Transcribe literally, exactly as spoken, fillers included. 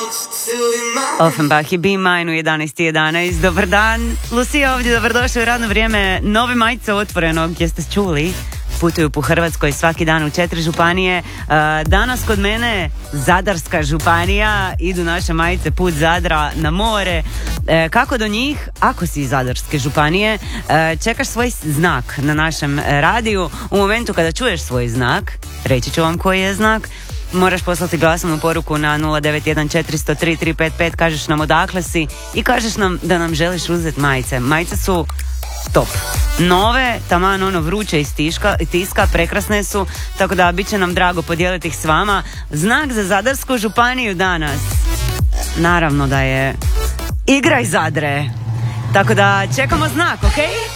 Offenbach i Be Mine u jedanaest i jedanaest. Dobar dan, Lucija ovdje, dobrodošli u radno vrijeme nove majice Otvorenog, jeste čuli? Putuju po Hrvatskoj svaki dan u četiri županije. Danas kod mene Zadarska županija, idu naše majice Put Zadra na more. Kako do njih? Ako si iz Zadarske županije, čekaš svoj znak na našem radiju. U momentu kada čuješ svoj znak, reći ću vam koji je znak, moraš poslati glasovnu poruku na nula devet jedan četiri zero tri tri pet pet, kažeš nam odakle si i kažeš nam da nam želiš uzeti majice. Majice su top. Nove, taman ono vruće iz tiška, tiska, prekrasne su, tako da bit će nam drago podijeliti ih s vama. Znak za Zadarsku županiju danas, naravno da je Igraj Zadre. Tako da čekamo znak, okej? Okay?